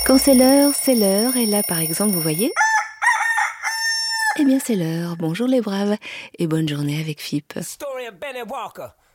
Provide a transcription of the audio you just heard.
Quand c'est l'heure, et là par exemple, vous voyez, eh bien c'est l'heure. Bonjour les braves, et bonne journée avec FIP. Story of Benny Walker.